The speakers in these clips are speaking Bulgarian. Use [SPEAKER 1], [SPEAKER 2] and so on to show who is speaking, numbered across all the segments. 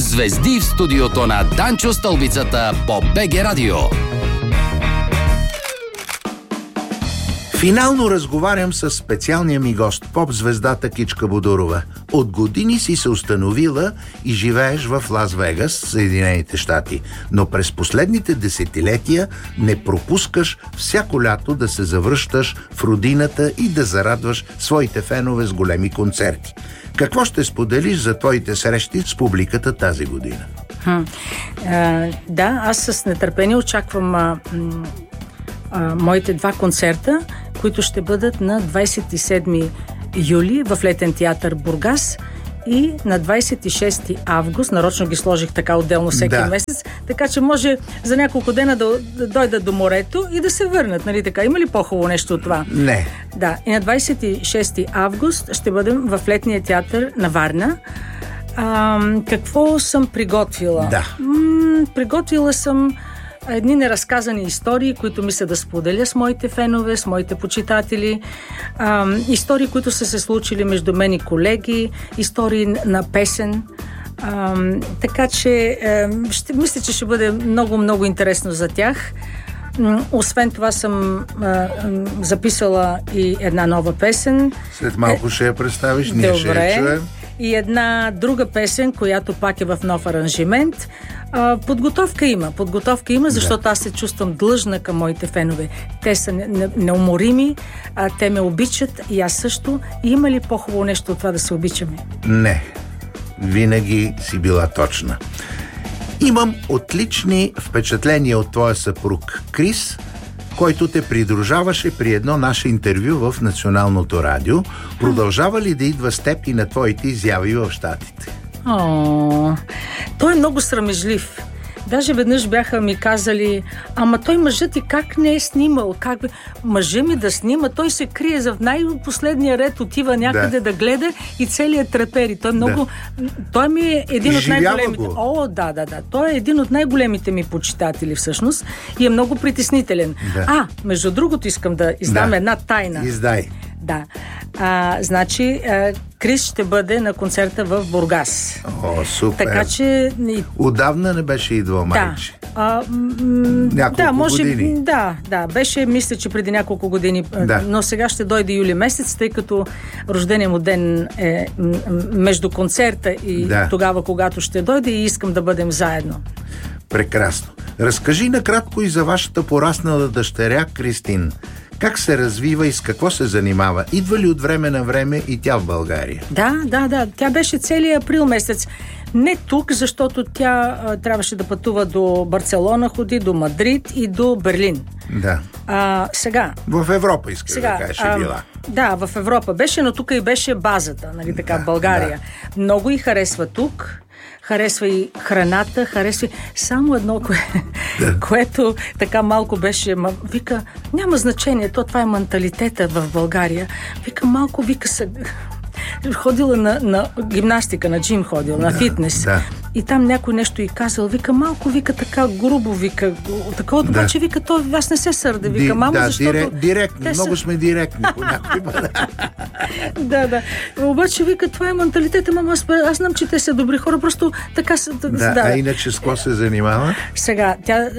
[SPEAKER 1] Звезди в студиото на Данчо Стълбицата по БГ Радио.
[SPEAKER 2] Финално разговарям с специалния ми гост, поп-звездата Кичка Бодурова. От години си се установила и живееш в Лас-Вегас, Съединените щати, но през последните десетилетия не пропускаш всяко лято да се завръщаш в родината и да зарадваш своите фенове с големи концерти. Какво ще споделиш за твоите срещи с публиката тази година?
[SPEAKER 3] Да, аз с нетърпение очаквам моите два концерта, които ще бъдат на 27 юли в Летен театър Бургас и на 26 август. Нарочно ги сложих така отделно всеки месец, така че може за няколко дена да дойдат до морето и да се върнат, нали така? Има ли по-хубаво нещо от това?
[SPEAKER 2] Не.
[SPEAKER 3] Да, и на 26 август ще бъдем в Летния театър на Варна. Какво съм приготвила?
[SPEAKER 2] Да.
[SPEAKER 3] Приготвила съм едни неразказани истории, които мисля да споделя с моите фенове, с моите почитатели. Истории, които са се случили между мен и колеги, истории на песен. Така че мисля, че ще бъде много чудесно за тях. Освен това съм записала и една нова песен.
[SPEAKER 2] След малко ще я представиш, ние ще я чуем.
[SPEAKER 3] И една друга песен, която пак е в нов аранжимент. Подготовка има, защото аз се чувствам длъжна към моите фенове. Те са неуморими, те ме обичат и аз също. И има ли по-хубаво нещо от това да се обичаме?
[SPEAKER 2] Не. Винаги си била точна. Имам отлични впечатления от твоя съпруг Крис, който те придружаваше при едно наше интервю в Националното радио. Продължава ли да идва с теб и на твоите изяви в Щатите?
[SPEAKER 3] Той е много срамежлив. Даже веднъж бяха ми казали: ама той мъжът ти как не е снимал? Как бе? Мъжът ми да снима, той се крие за най-последния ред, отива някъде да гледа и целият трепери. Той много... Той ми е един от най-големите... Да. Той е един от най-големите ми почитатели всъщност и е много притеснителен. Да. Между другото искам да издам една тайна.
[SPEAKER 2] Издай.
[SPEAKER 3] Да. Значи, Крис ще бъде на концерта в Бургас.
[SPEAKER 2] Супер.
[SPEAKER 3] Така че...
[SPEAKER 2] Отдавна не беше идвал майче. Няколко години. Да, беше, мисля, че преди няколко години. Да. Но сега ще дойде юли месец, тъй като рождения му ден е между концерта и тогава, когато ще дойде, и искам да бъдем заедно. Прекрасно. Разкажи накратко и за вашата пораснала дъщеря Кристин. Как се развива и с какво се занимава? Идва ли от време на време и тя в България? Да.
[SPEAKER 3] Тя беше целият април месец. Не тук, защото тя трябваше да пътува до Барселона, ходи до Мадрид и до Берлин.
[SPEAKER 2] Да.
[SPEAKER 3] Сега.
[SPEAKER 2] В Европа искаш да кажеш била.
[SPEAKER 3] Да, в Европа беше, но тук и беше базата, нали така, в България. Да. Много й харесва тук. Харесва и храната, харесва и... Само едно, което така малко беше... Вика, няма значение, това е менталитета в България. Вика, ходила на гимнастика, на джим ходила, на фитнес. Да. И там някой нещо й казал. Вика, малко, така грубо, такова, обаче, вика, аз не се сърда. Вика, мама, защото...
[SPEAKER 2] Директно, много сме директни по някой път.
[SPEAKER 3] Да. Обаче, вика, това е менталитета, мама, аз знам, че те са добри хора, просто така...
[SPEAKER 2] А иначе с какво се занимава?
[SPEAKER 3] Сега,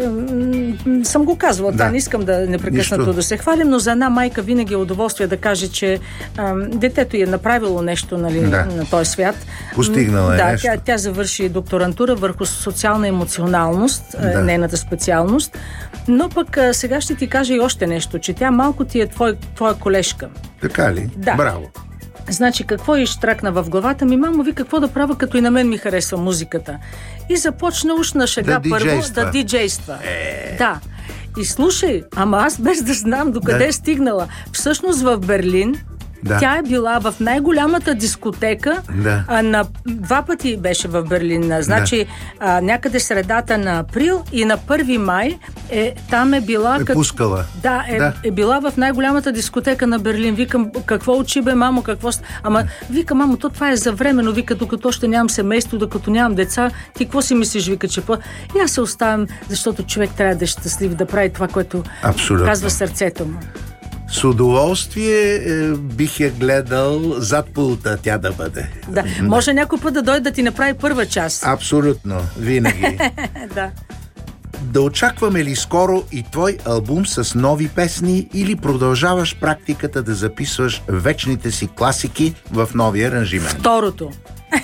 [SPEAKER 3] съм го казвала, не искам да непрекъснато да се хвалим, но за една майка винаги е удоволствие да каже, че детето й е направило нещо, нали, на този свят.
[SPEAKER 2] Постигнала е нещо.
[SPEAKER 3] Тя завърши докторантура върху социална емоционалност, нейната специалност, но пък сега ще ти кажа и още нещо, че тя малко ти е твоя колежка.
[SPEAKER 2] Така ли?
[SPEAKER 3] Да.
[SPEAKER 2] Браво.
[SPEAKER 3] Значи, какво изтракна в главата ми? Мамо, какво да правя, като и на мен ми харесва музиката? И започна уж на шега да диджейства. Да. И слушай, ама аз без да знам докъде е стигнала. Всъщност в Берлин тя е била в най-голямата дискотека. На 2 пъти беше в Берлин. Значи, някъде средата на април и на 1 май там е била...
[SPEAKER 2] пускала.
[SPEAKER 3] Е била в най-голямата дискотека на Берлин. Викам, какво учи бе, мамо, какво... Ама, вика, мамо, това е за временно. Вика, докато още нямам семейство, докато нямам деца, ти какво си мислиш, вика, че и аз се оставям, защото човек трябва да е щастлив, да прави това, което казва сърцето му.
[SPEAKER 4] С удоволствие бих я гледал зад пулта тя да бъде.
[SPEAKER 2] Да. Може някой път да дойде да ти направи първа част.
[SPEAKER 4] Абсолютно, винаги.
[SPEAKER 2] Да.
[SPEAKER 4] Да очакваме ли скоро и твой албум с нови песни или продължаваш практиката да записваш вечните си класики в новия аранжимент?
[SPEAKER 2] Второто.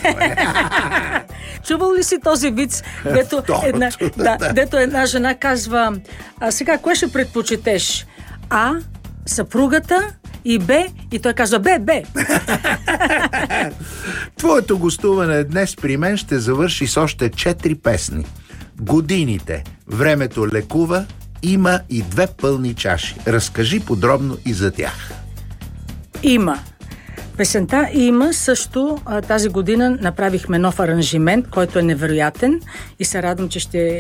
[SPEAKER 2] Чувал ли си този виц, дето една жена казва: сега кое ще предпочетеш? А, съпругата, и Б, и той казва Б.
[SPEAKER 4] Твоето гостуване днес при мен ще завърши с още 4 песни. Годините, времето лекува, има и 2 пълни чаши. Разкажи подробно и за тях.
[SPEAKER 2] Има. Песента има също. Тази година направихме нов аранжимент, който е невероятен и се радвам, че ще